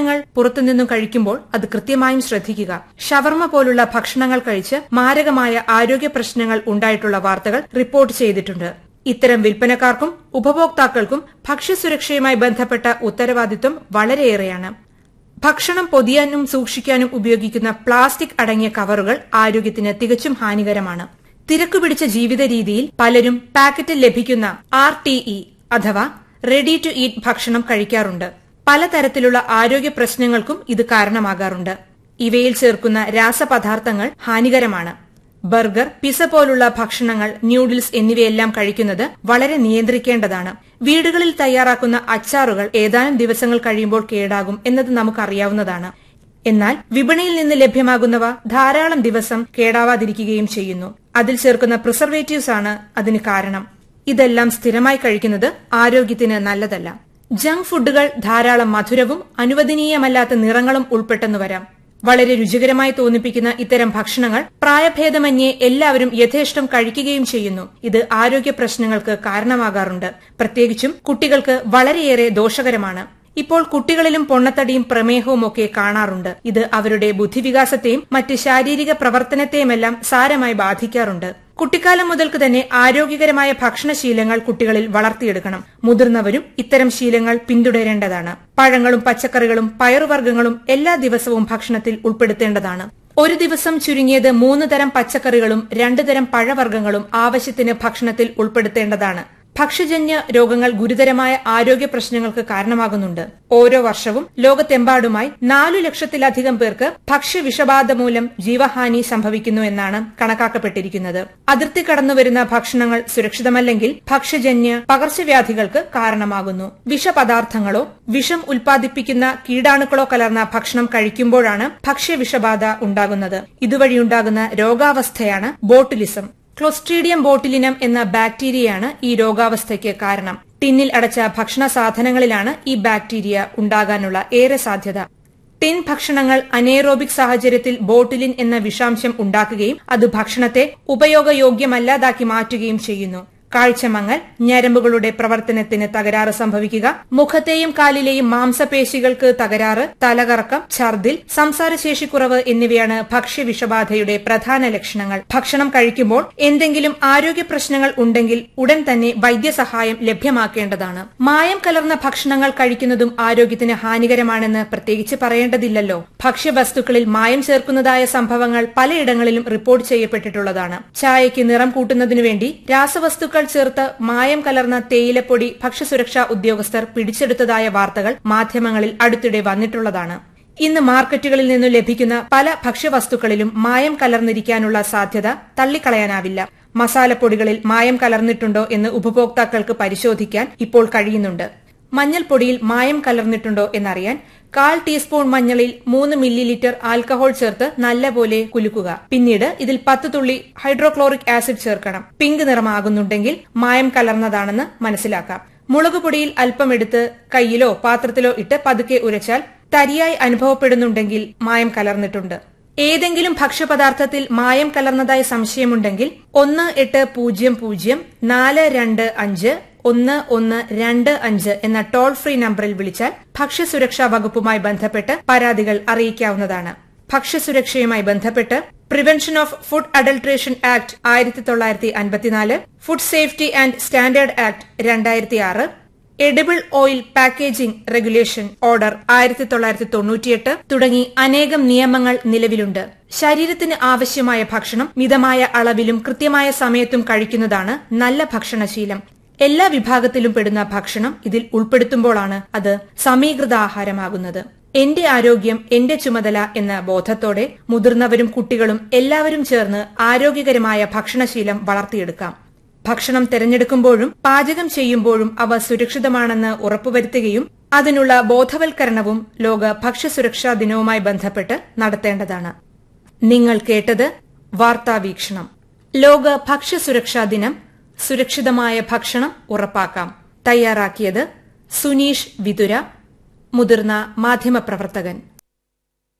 ഭക്ഷണങ്ങൾ പുറത്തുനിന്നും കഴിക്കുമ്പോൾ അത് കൃത്യമായും ശ്രദ്ധിക്കുക. ഷവർമ പോലുള്ള ഭക്ഷണങ്ങൾ കഴിച്ച് മാരകമായ ആരോഗ്യ പ്രശ്നങ്ങൾ ഉണ്ടായിട്ടുള്ള വാർത്തകൾ റിപ്പോർട്ട് ചെയ്തിട്ടുണ്ട്. ഇത്തരം വിൽപ്പനക്കാർക്കും ഉപഭോക്താക്കൾക്കും ഭക്ഷ്യസുരക്ഷയുമായി ബന്ധപ്പെട്ട ഉത്തരവാദിത്വം വളരെയേറെയാണ്. ഭക്ഷണം പൊതിയാനും സൂക്ഷിക്കാനും ഉപയോഗിക്കുന്ന പ്ലാസ്റ്റിക് അടങ്ങിയ കവറുകൾ ആരോഗ്യത്തിന് തികച്ചും ഹാനികരമാണ്. തിരക്കുപിടിച്ച ജീവിത രീതിയിൽ പലരും പാക്കറ്റിൽ ലഭിക്കുന്ന RTE അഥവാ റെഡി ടു ഈറ്റ് ഭക്ഷണം കഴിക്കാറുണ്ട്. പലതരത്തിലുള്ള ആരോഗ്യ പ്രശ്നങ്ങൾക്കും ഇത് കാരണമാകാറുണ്ട്. ഇവയിൽ ചേർക്കുന്ന രാസപദാർത്ഥങ്ങൾ ഹാനികരമാണ്. ബർഗർ, പിസ പോലുള്ള ഭക്ഷണങ്ങൾ, ന്യൂഡിൽസ് എന്നിവയെല്ലാം കഴിക്കുന്നത് വളരെ നിയന്ത്രിക്കേണ്ടതാണ്. വീടുകളിൽ തയ്യാറാക്കുന്ന അച്ചാറുകൾ ഏതാനും ദിവസങ്ങൾ കഴിയുമ്പോൾ കേടാകും എന്നത് നമുക്കറിയാവുന്നതാണ്. എന്നാൽ വിപണിയിൽ നിന്ന് ലഭ്യമാകുന്നവ ധാരാളം ദിവസം കേടാവാതിരിക്കുകയും ചെയ്യുന്നു. അതിൽ ചേർക്കുന്ന പ്രിസർവേറ്റീവ്സ് ആണ് അതിന് കാരണം. ഇതെല്ലാം സ്ഥിരമായി കഴിക്കുന്നത് ആരോഗ്യത്തിന് നല്ലതല്ല. ജങ്ക് ഫുഡുകൾ ധാരാളം മധുരവും അനുവദനീയമല്ലാത്ത നിറങ്ങളും ഉൾപ്പെട്ടെന്നു വരാം. വളരെ രുചികരമായി തോന്നിപ്പിക്കുന്ന ഇത്തരം ഭക്ഷണങ്ങൾ പ്രായഭേദമന്യേ എല്ലാവരും യഥേഷ്ടം കഴിക്കുകയും ചെയ്യുന്നു. ഇത് ആരോഗ്യ പ്രശ്നങ്ങൾക്ക് കാരണമാകാറുണ്ട്. പ്രത്യേകിച്ചും കുട്ടികൾക്ക് വളരെയേറെ ദോഷകരമാണ്. ഇപ്പോൾ കുട്ടികളിലും പൊണ്ണത്തടിയും പ്രമേഹവും ഒക്കെ കാണാറുണ്ട്. ഇത് അവരുടെ ബുദ്ധിവികാസത്തെയും മറ്റ് ശാരീരിക പ്രവർത്തനത്തെയുമെല്ലാം സാരമായി ബാധിക്കാറുണ്ട്. കുട്ടിക്കാലം മുതൽക്ക് തന്നെ ആരോഗ്യകരമായ ഭക്ഷണശീലങ്ങൾ കുട്ടികളിൽ വളർത്തിയെടുക്കണം. മുതിർന്നവരും ഇത്തരം ശീലങ്ങൾ പിന്തുടരേണ്ടതാണ്. പഴങ്ങളും പച്ചക്കറികളും പയറുവർഗ്ഗങ്ങളും എല്ലാ ദിവസവും ഭക്ഷണത്തിൽ ഉൾപ്പെടുത്തേണ്ടതാണ്. ഒരു ദിവസം ചുരുങ്ങിയത് 3 തരം പച്ചക്കറികളും 2 തരം പഴവർഗ്ഗങ്ങളും ആവശ്യത്തിന് ഭക്ഷണത്തിൽ ഉൾപ്പെടുത്തേണ്ടതാണ്. ഭക്ഷ്യജന്യ രോഗങ്ങൾ ഗുരുതരമായ ആരോഗ്യ പ്രശ്നങ്ങൾക്ക് കാരണമാകുന്നുണ്ട്. ഓരോ വർഷവും ലോകത്തെമ്പാടുമായി 4 ലക്ഷത്തിലധികം പേർക്ക് ഭക്ഷ്യവിഷബാധ മൂലം ജീവഹാനി സംഭവിക്കുന്നു എന്നാണ് കണക്കാക്കപ്പെട്ടിരിക്കുന്നത്. അതിർത്തി കടന്നുവരുന്ന ഭക്ഷണങ്ങൾ സുരക്ഷിതമല്ലെങ്കിൽ ഭക്ഷ്യജന്യ പകർച്ചവ്യാധികൾക്ക് കാരണമാകുന്നു. വിഷപദാർത്ഥങ്ങളോ വിഷം ഉൽപ്പാദിപ്പിക്കുന്ന കീടാണുക്കളോ കലർന്ന ഭക്ഷണം കഴിക്കുമ്പോഴാണ് ഭക്ഷ്യവിഷബാധ ഉണ്ടാകുന്നത്. ഇതുവഴിയുണ്ടാകുന്ന രോഗാവസ്ഥയാണ് ബോട്ടുലിസം. ക്ലോസ്ട്രീഡിയം ബോട്ടുലിനം എന്ന ബാക്ടീരിയയാണ് ഈ രോഗാവസ്ഥയ്ക്ക് കാരണം. ടിന്നിൽ അടച്ച ഭക്ഷണ സാധനങ്ങളിലാണ് ഈ ബാക്ടീരിയ ഉണ്ടാകാനുള്ള ഏറെ സാധ്യത. ടിൻ ഭക്ഷണങ്ങൾ അനേറോബിക് സാഹചര്യത്തിൽ ബോട്ടുലിൻ എന്ന വിഷാംശം ഉണ്ടാക്കുകയും അത് ഭക്ഷണത്തെ ഉപയോഗയോഗ്യമല്ലാതാക്കി മാറ്റുകയും ചെയ്യുന്നു. കാഴ്ചമങ്ങൽ, ഞരമ്പുകളുടെ പ്രവർത്തനത്തിന് തകരാറ് സംഭവിക്കുക, മുഖത്തെയും കാലിലെയും മാംസപേശികൾക്ക് തകരാറ്, തലകറക്കം, ഛർദിൽ, സംസാരശേഷിക്കുറവ് എന്നിവയാണ് ഭക്ഷ്യവിഷബാധയുടെ പ്രധാന ലക്ഷണങ്ങൾ. ഭക്ഷണം കഴിക്കുമ്പോൾ എന്തെങ്കിലും ആരോഗ്യ പ്രശ്നങ്ങൾ ഉണ്ടെങ്കിൽ ഉടൻ തന്നെ വൈദ്യസഹായം ലഭ്യമാക്കേണ്ടതാണ്. മായം കലർന്ന ഭക്ഷണങ്ങൾ കഴിക്കുന്നതും ആരോഗ്യത്തിന് ഹാനികരമാണെന്ന് പ്രത്യേകിച്ച് പറയേണ്ടതില്ലല്ലോ. ഭക്ഷ്യവസ്തുക്കളിൽ മായം ചേർക്കുന്നതായ സംഭവങ്ങൾ പലയിടങ്ങളിലും റിപ്പോർട്ട് ചെയ്യപ്പെട്ടിട്ടുള്ളതാണ്. ചായയ്ക്ക് നിറം കൂട്ടുന്നതിനു വേണ്ടി രാസവസ്തുക്കൾ ചേർത്ത് മായം കലർന്ന തേയിലപ്പൊടി ഭക്ഷ്യസുരക്ഷാ ഉദ്യോഗസ്ഥർ പിടിച്ചെടുത്തതായ വാർത്തകൾ മാധ്യമങ്ങളിൽ അടുത്തിടെ വന്നിട്ടുള്ളതാണ്. ഇന്ന് മാർക്കറ്റുകളിൽ നിന്നു ലഭിക്കുന്ന പല ഭക്ഷ്യവസ്തുക്കളിലും മായം കലർന്നിരിക്കാനുള്ള സാധ്യത തള്ളിക്കളയാനാവില്ല. മസാലപ്പൊടികളിൽ മായം കലർന്നിട്ടുണ്ടോ എന്ന് ഉപഭോക്താക്കൾക്ക് പരിശോധിക്കാൻ ഇപ്പോൾ കഴിയുന്നുണ്ട്. മഞ്ഞൾപ്പൊടിയിൽ മായം കലർന്നിട്ടുണ്ടോ എന്നറിയാൻ 1/4 ടീസ്പൂൺ മഞ്ഞളിൽ 3 മില്ലി ആൽക്കഹോൾ ചേർത്ത് നല്ലപോലെ കുലുക്കുക. പിന്നീട് ഇതിൽ 10 തുള്ളി ഹൈഡ്രോക്ലോറിക് ആസിഡ് ചേർക്കണം. പിങ്ക് നിറമാകുന്നുണ്ടെങ്കിൽ മായം കലർന്നതാണെന്ന് മനസ്സിലാക്കാം. മുളകുപൊടിയിൽ അല്പം എടുത്ത് കൈയിലോ പാത്രത്തിലോ ഇട്ട് പതുക്കെ ഉരച്ചാൽ തരിയായി അനുഭവപ്പെടുന്നുണ്ടെങ്കിൽ മായം കലർന്നിട്ടുണ്ട്. ഏതെങ്കിലും ഭക്ഷ്യപദാർത്ഥത്തിൽ മായം കലർന്നതായി സംശയമുണ്ടെങ്കിൽ 1800-425-1125 എന്ന ടോൾ ഫ്രീ നമ്പറിൽ വിളിച്ചാൽ ഭക്ഷ്യസുരക്ഷാ വകുപ്പുമായി ബന്ധപ്പെട്ട് പരാതികൾ അറിയിക്കാവുന്നതാണ്. ഭക്ഷ്യസുരക്ഷയുമായി ബന്ധപ്പെട്ട് prevention of food adulteration act 1954, food safety and standard act 2006, edible oil packaging regulation order 1998 തുടങ്ങി അനേകം നിയമങ്ങൾ നിലവിലുണ്ട്. ശരീരത്തിന് ആവശ്യമായ ഭക്ഷണം മിതമായ അളവിലും കൃത്യമായ സമയത്തും കഴിക്കുന്നതാണ് നല്ല ഭക്ഷണശീലം. എല്ലാ വിഭാഗത്തിലും പെടുന്ന ഭക്ഷണം ഇതിൽ ഉൾപ്പെടുത്തുമ്പോഴാണ് അത് സമീകൃത ആഹാരമാകുന്നത്. എന്റെ ആരോഗ്യം എന്റെ ചുമതല എന്ന ബോധത്തോടെ മുതിർന്നവരും കുട്ടികളും എല്ലാവരും ചേർന്ന് ആരോഗ്യകരമായ ഭക്ഷണശീലം വളർത്തിയെടുക്കാം. ഭക്ഷണം തിരഞ്ഞെടുക്കുമ്പോഴും പാചകം ചെയ്യുമ്പോഴും അവ സുരക്ഷിതമാണെന്ന് ഉറപ്പുവരുത്തുകയും അതിനുള്ള ബോധവൽക്കരണവും ലോക ഭക്ഷ്യസുരക്ഷാ ദിനവുമായി ബന്ധപ്പെട്ട് നടത്തേണ്ടതാണ്. നിങ്ങൾ കേട്ടത് വാർത്താവീക്ഷണം. ലോക ഭക്ഷ്യസുരക്ഷാ ദിനം സുരക്ഷിതമായ ഭക്ഷണം ഉറപ്പാക്കാം. തയ്യാറാക്കിയത് സുനീഷ് വിതുര, മുതിർന്ന മാധ്യമപ്രവർത്തകൻ.